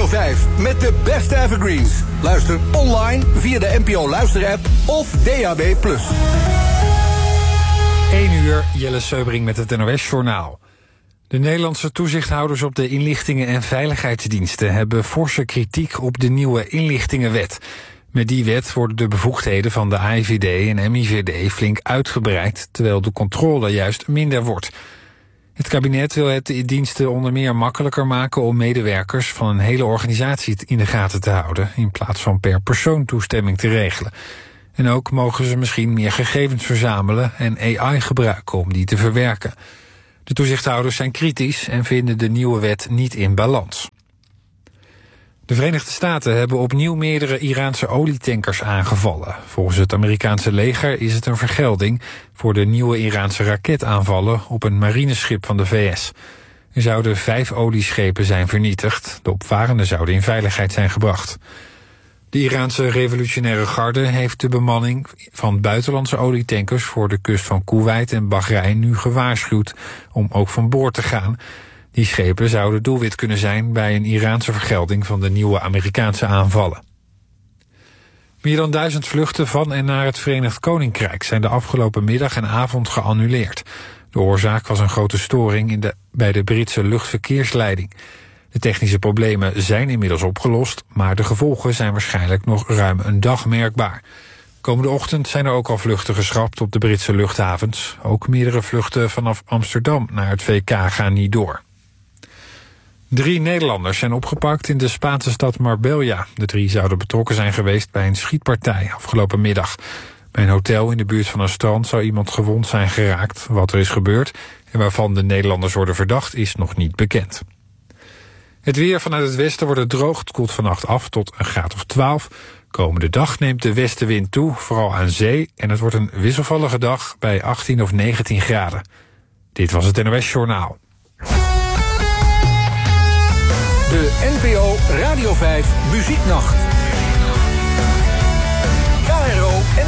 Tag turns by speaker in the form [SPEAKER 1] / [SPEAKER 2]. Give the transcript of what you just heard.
[SPEAKER 1] 5 met de beste evergreens. Luister online via de NPO Luisterapp of DAB+.
[SPEAKER 2] 1 uur, Jelle Seubring met het NOS-journaal. De Nederlandse toezichthouders op de inlichtingen- en veiligheidsdiensten hebben forse kritiek op de nieuwe inlichtingenwet. Met die wet worden de bevoegdheden van de AIVD en MIVD flink uitgebreid, terwijl de controle juist minder wordt. Het kabinet wil het de diensten onder meer makkelijker maken om medewerkers van een hele organisatie in de gaten te houden, in plaats van per persoon toestemming te regelen. En ook mogen ze misschien meer gegevens verzamelen en AI gebruiken om die te verwerken. De toezichthouders zijn kritisch en vinden de nieuwe wet niet in balans. De Verenigde Staten hebben opnieuw meerdere Iraanse olietankers aangevallen. Volgens het Amerikaanse leger is het een vergelding voor de nieuwe Iraanse raketaanvallen op een marineschip van de VS. Er zouden 5 olieschepen zijn vernietigd. De opvarenden zouden in veiligheid zijn gebracht. De Iraanse revolutionaire garde heeft de bemanning van buitenlandse olietankers voor de kust van Koeweit en Bahrein nu gewaarschuwd om ook van boord te gaan. Die schepen zouden doelwit kunnen zijn bij een Iraanse vergelding van de nieuwe Amerikaanse aanvallen. Meer dan 1000 vluchten van en naar het Verenigd Koninkrijk zijn de afgelopen middag en avond geannuleerd. De oorzaak was een grote storing bij de Britse luchtverkeersleiding. De technische problemen zijn inmiddels opgelost, maar de gevolgen zijn waarschijnlijk nog ruim een dag merkbaar. Komende ochtend zijn er ook al vluchten geschrapt op de Britse luchthavens. Ook meerdere vluchten vanaf Amsterdam naar het VK gaan niet door. 3 Nederlanders zijn opgepakt in de Spaanse stad Marbella. De 3 zouden betrokken zijn geweest bij een schietpartij afgelopen middag. Bij een hotel in de buurt van een strand zou iemand gewond zijn geraakt. Wat er is gebeurd en waarvan de Nederlanders worden verdacht is nog niet bekend. Het weer vanuit het westen wordt het droog. Het koelt vannacht af tot een graad of 12. Komende dag neemt de westenwind toe, vooral aan zee. En het wordt een wisselvallige dag bij 18 of 19 graden. Dit was het NOS Journaal.
[SPEAKER 1] De NPO Radio 5 Muzieknacht. KRO